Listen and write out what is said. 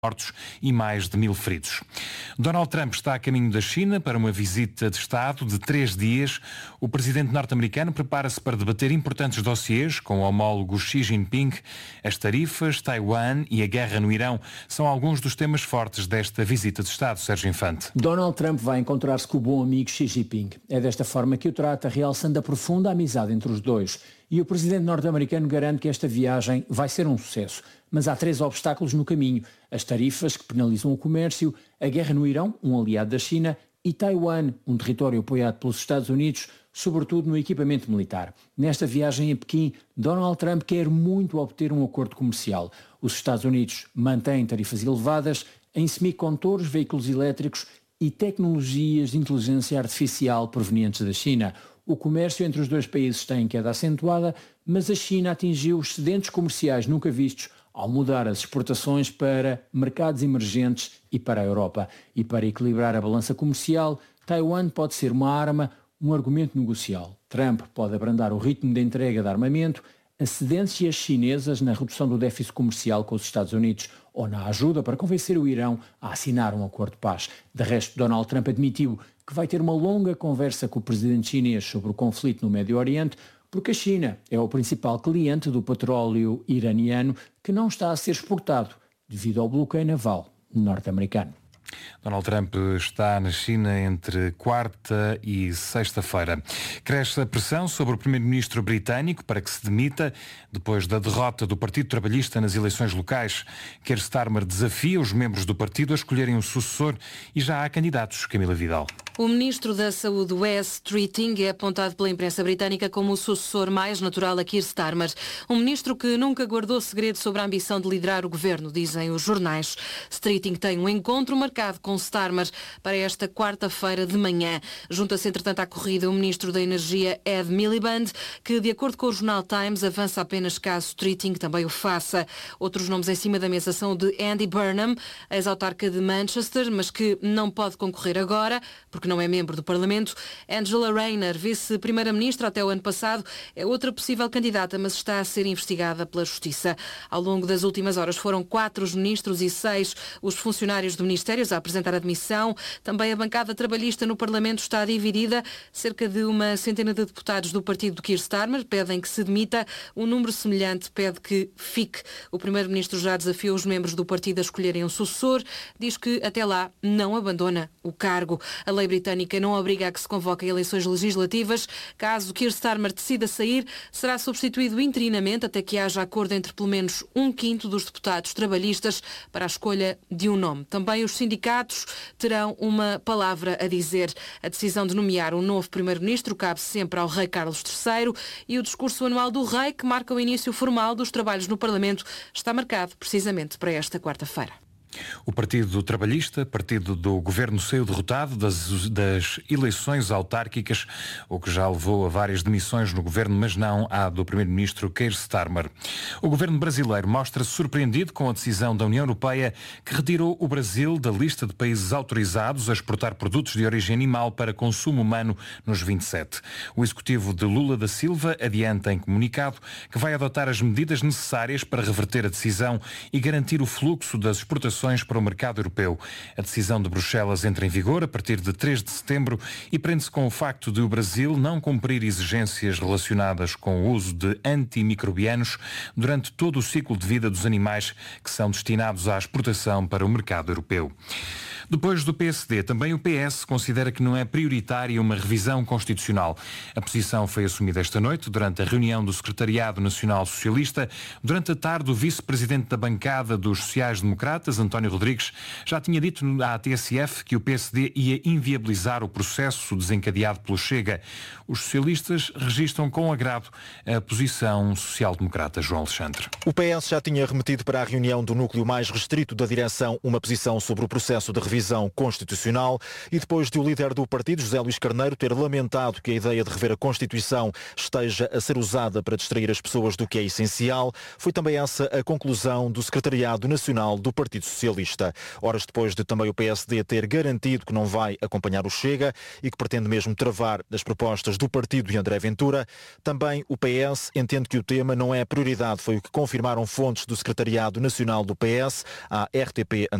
mortos e mais de 1000 feridos. Donald Trump está a caminho da China para uma visita de Estado de 3 dias. O presidente norte-americano prepara-se para debater importantes dossiês com o homólogo Xi Jinping. As tarifas, Taiwan e a guerra no Irão são alguns dos temas fortes desta visita de Estado, Sérgio Infante. Donald Trump vai encontrar-se com o bom amigo Xi Jinping. É desta forma que o trata, realçando a profunda amizade entre os dois. E o presidente norte-americano garante que esta viagem vai ser um sucesso. Mas há 3 obstáculos no caminho: as tarifas, que penalizam o comércio, a guerra no Irão, um aliado da China, e Taiwan, um território apoiado pelos Estados Unidos, sobretudo no equipamento militar. Nesta viagem a Pequim, Donald Trump quer muito obter um acordo comercial. Os Estados Unidos mantêm tarifas elevadas em semicondutores, veículos elétricos e tecnologias de inteligência artificial provenientes da China. O comércio entre os dois países está em queda acentuada, mas a China atingiu excedentes comerciais nunca vistos ao mudar as exportações para mercados emergentes e para a Europa. E para equilibrar a balança comercial, Taiwan pode ser uma arma, um argumento negocial. Trump pode abrandar o ritmo de entrega de armamento, as cedências chinesas na redução do déficit comercial com os Estados Unidos ou na ajuda para convencer o Irão a assinar um acordo de paz. De resto, Donald Trump admitiu que vai ter uma longa conversa com o presidente chinês sobre o conflito no Médio Oriente, porque a China é o principal cliente do petróleo iraniano que não está a ser exportado devido ao bloqueio naval norte-americano. Donald Trump está na China entre quarta e sexta-feira. Cresce a pressão sobre o primeiro-ministro britânico para que se demita depois da derrota do Partido Trabalhista nas eleições locais. Keir Starmer desafia os membros do partido a escolherem um sucessor e já há candidatos. Camila Vidal. O ministro da Saúde, Wes Streeting, é apontado pela imprensa britânica como o sucessor mais natural a Keir Starmer. Um ministro que nunca guardou segredo sobre a ambição de liderar o governo, dizem os jornais. Streeting tem um encontro marcado com Starmer para esta quarta-feira de manhã. Junta-se, entretanto, à corrida o ministro da Energia, Ed Miliband, que, de acordo com o jornal Times, avança apenas caso Streeting também o faça. Outros nomes em cima da mesa são o de Andy Burnham, ex-autarca de Manchester, mas que não pode concorrer agora, porque não é membro do Parlamento. Angela Rayner, vice-primeira-ministra até o ano passado, é outra possível candidata, mas está a ser investigada pela Justiça. Ao longo das últimas horas foram 4 os ministros e 6 os funcionários de ministérios a apresentar admissão. Também a bancada trabalhista no Parlamento está dividida. Cerca de uma centena de deputados do partido de Keir Starmer pedem que se demita. Um número semelhante pede que fique. O primeiro-ministro já desafiou os membros do partido a escolherem um sucessor. Diz que até lá não abandona o cargo. A lei britânica não obriga a que se convoquem eleições legislativas. Caso Keir Starmer decida sair, será substituído interinamente até que haja acordo entre pelo menos 1/5 dos deputados trabalhistas para a escolha de um nome. Também os sindicatos terão uma palavra a dizer. A decisão de nomear um novo primeiro-ministro cabe sempre ao rei Carlos III e o discurso anual do rei, que marca o início formal dos trabalhos no Parlamento, está marcado precisamente para esta quarta-feira. O Partido Trabalhista, partido do governo, saiu derrotado das eleições autárquicas, o que já levou a várias demissões no governo, mas não à do primeiro-ministro Keir Starmer. O governo brasileiro mostra-se surpreendido com a decisão da União Europeia que retirou o Brasil da lista de países autorizados a exportar produtos de origem animal para consumo humano nos 27. O executivo de Lula da Silva adianta em comunicado que vai adotar as medidas necessárias para reverter a decisão e garantir o fluxo das exportações para o mercado europeu. A decisão de Bruxelas entra em vigor a partir de 3 de setembro e prende-se com o facto de o Brasil não cumprir exigências relacionadas com o uso de antimicrobianos durante todo o ciclo de vida dos animais que são destinados à exportação para o mercado europeu. Depois do PSD, também o PS considera que não é prioritária uma revisão constitucional. A posição foi assumida esta noite durante a reunião do Secretariado Nacional Socialista. Durante a tarde, o vice-presidente da bancada dos sociais-democratas, António Rodrigues, já tinha dito à TSF que o PSD ia inviabilizar o processo desencadeado pelo Chega. Os socialistas registram com agrado a posição social-democrata. João Alexandre. O PS já tinha remetido para a reunião do núcleo mais restrito da direção uma posição sobre o processo de revisão revisão constitucional e depois de o líder do partido, José Luís Carneiro, ter lamentado que a ideia de rever a Constituição esteja a ser usada para distrair as pessoas do que é essencial, foi também essa a conclusão do Secretariado Nacional do Partido Socialista. Horas depois de também o PSD ter garantido que não vai acompanhar o Chega e que pretende mesmo travar as propostas do partido de André Ventura, também o PS entende que o tema não é prioridade. Foi o que confirmaram fontes do Secretariado Nacional do PS à RTP